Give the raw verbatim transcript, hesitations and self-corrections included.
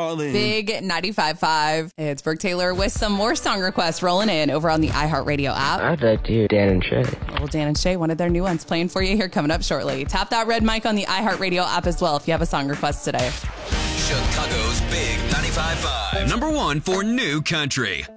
darling. Big ninety-five point five. It's Brooke Taylor with some more song requests rolling in over on the iHeartRadio app. I'd like to hear Dan and Shay. Well, Dan and Shay, one of their new ones playing for you here coming up shortly. Tap that red mic on the iHeartRadio app as well if you have a song request today. Chicago's Big ninety-five point five. Number one for new country.